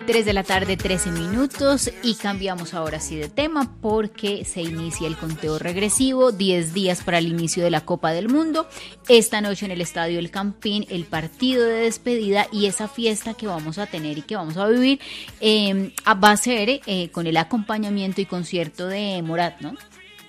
3 de la tarde, 13 minutos y cambiamos ahora sí de tema porque se inicia el conteo regresivo, 10 días para el inicio de la Copa del Mundo. Esta noche en el Estadio El Campín, el partido de despedida y esa fiesta que vamos a tener y que vamos a vivir va a ser con el acompañamiento y concierto de Morat, ¿no?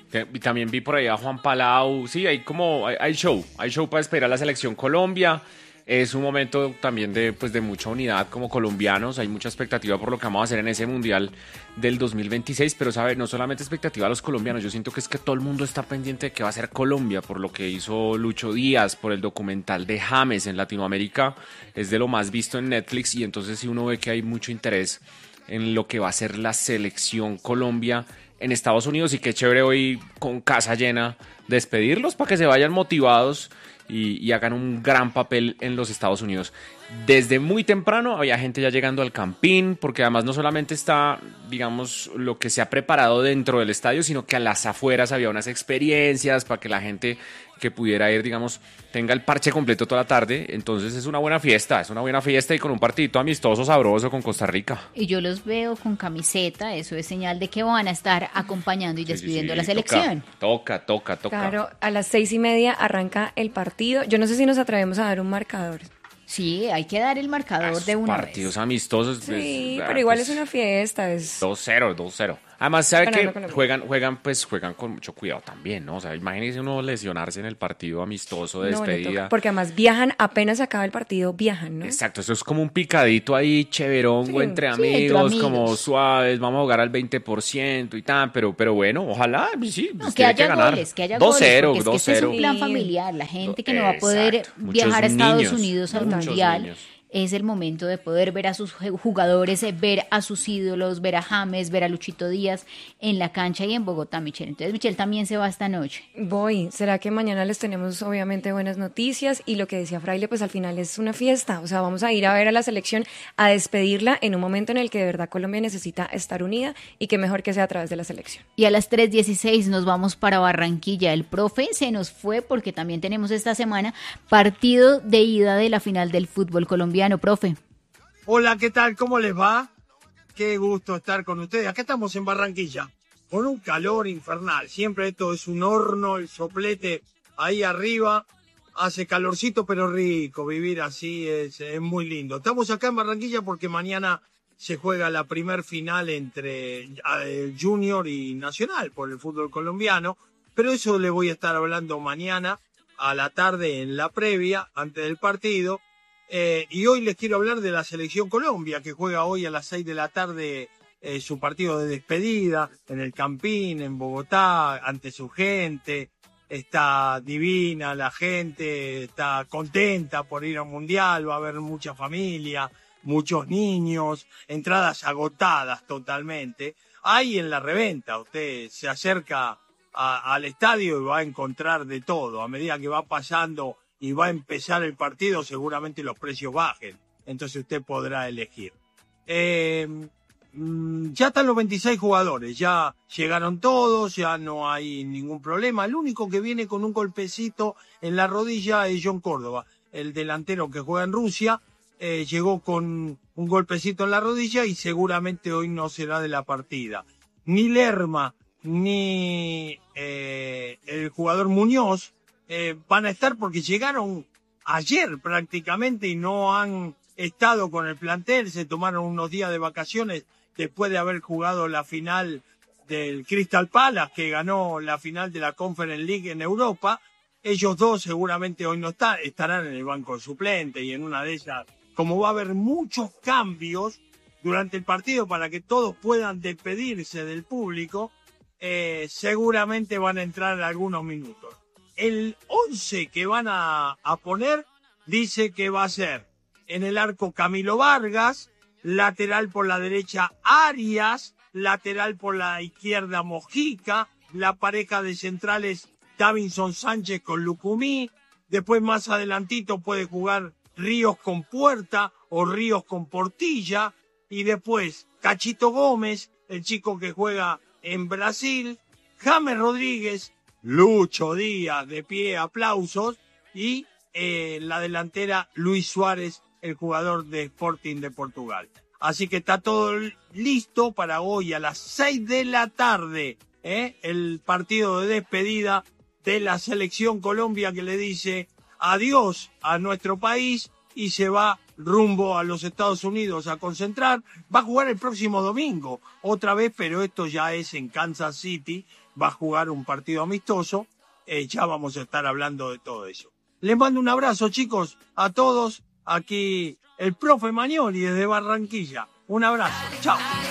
Y también vi por ahí a Juan Palau, sí, hay show para esperar a la selección Colombia. Es un momento también de mucha unidad como colombianos, hay mucha expectativa por lo que vamos a hacer en ese Mundial del 2026, pero sabe, no solamente expectativa a los colombianos, yo siento que es que todo el mundo está pendiente de qué va a hacer Colombia, por lo que hizo Lucho Díaz, por el documental de James en Latinoamérica, es de lo más visto en Netflix, y entonces sí uno ve que hay mucho interés en lo que va a ser la selección Colombia en Estados Unidos, y qué chévere hoy con casa llena despedirlos para que se vayan motivados y hagan un gran papel en los Estados Unidos. Desde muy temprano había gente ya llegando al Campín, porque además no solamente está, digamos, lo que se ha preparado dentro del estadio, sino que a las afueras había unas experiencias para que la gente que pudiera ir, digamos, tenga el parche completo toda la tarde. Entonces es una buena fiesta y con un partidito amistoso, sabroso con Costa Rica. Y yo los veo con camiseta, eso es señal de que van a estar acompañando y despidiendo a la selección. Toca. Claro, a las 6:30 arranca el partido. Yo no sé si nos atrevemos a dar un marcador. Sí, hay que dar el marcador de una vez. Partidos amistosos. Sí, pero igual es una fiesta. Es 2-0. Además, ¿sabe qué? Juegan con mucho cuidado también, ¿no? O sea, imagínense uno lesionarse en el partido amistoso de despedida. Porque además viajan, apenas acaba el partido, viajan, ¿no? Exacto, eso es como un picadito ahí, chéverongo, entre amigos, como suaves, vamos a jugar al 20% y tal, pero bueno, ojalá, sí, no, que haya goles, 2-0, porque es que es un plan familiar, la gente que no va a poder viajar a Estados Unidos al Mundial. Es el momento de poder ver a sus jugadores, ver a sus ídolos, ver a James, ver a Luchito Díaz en la cancha y en Bogotá, Michelle. Entonces, Michelle también se va esta noche. Voy. ¿Será que mañana les tenemos obviamente buenas noticias? Y lo que decía Fraile, pues al final es una fiesta. O sea, vamos a ir a ver a la selección, a despedirla en un momento en el que de verdad Colombia necesita estar unida y que mejor que sea a través de la selección. Y a las 3:16 nos vamos para Barranquilla. El profe se nos fue porque también tenemos esta semana partido de ida de la final del fútbol colombiano. Profe. Hola, ¿qué tal? ¿Cómo les va? Qué gusto estar con ustedes. Acá estamos en Barranquilla, con un calor infernal. Siempre esto es un horno, el soplete ahí arriba. Hace calorcito, pero rico. Vivir así es muy lindo. Estamos acá en Barranquilla porque mañana se juega la primer final entre Junior y Nacional por el fútbol colombiano. Pero eso le voy a estar hablando mañana a la tarde en la previa, antes del partido. Y hoy les quiero hablar de la selección Colombia, que juega hoy a las 6 de la tarde su partido de despedida en el Campín, en Bogotá, ante su gente. Está divina la gente, está contenta por ir al Mundial, va a haber mucha familia, muchos niños, entradas agotadas totalmente. Ahí en la reventa usted se acerca al estadio y va a encontrar de todo. A medida que va pasando y va a empezar el partido, seguramente los precios bajen. Entonces usted podrá elegir. Ya están los 26 jugadores, ya llegaron todos, ya no hay ningún problema. El único que viene con un golpecito en la rodilla es John Córdoba, el delantero que juega en Rusia. Llegó con un golpecito en la rodilla y seguramente hoy no será de la partida. Ni Lerma, ni el jugador Muñoz van a estar porque llegaron ayer prácticamente y no han estado con el plantel, se tomaron unos días de vacaciones después de haber jugado la final del Crystal Palace, que ganó la final de la Conference League en Europa. Ellos dos seguramente hoy no estarán en el banco de suplente, y en una de ellas, como va a haber muchos cambios durante el partido para que todos puedan despedirse del público, seguramente van a entrar algunos minutos. El 11 que van a poner dice que va a ser en el arco Camilo Vargas, lateral por la derecha Arias, lateral por la izquierda Mojica, la pareja de centrales Davinson Sánchez con Lucumí, después más adelantito puede jugar Ríos con Puerta o Ríos con Portilla, y después Cachito Gómez, el chico que juega en Brasil, James Rodríguez, Lucho Díaz de pie, aplausos, y la delantera Luis Suárez, el jugador de Sporting de Portugal. Así que está todo listo para hoy a las 6 de la tarde, el partido de despedida de la selección Colombia, que le dice adiós a nuestro país y se va rumbo a los Estados Unidos a concentrar. Va a jugar el próximo domingo, otra vez, pero esto ya es en Kansas City. Va a jugar un partido amistoso. Ya vamos a estar hablando de todo eso. Les mando un abrazo, chicos, a todos. Aquí el profe Magnoli desde Barranquilla. Un abrazo. Chao.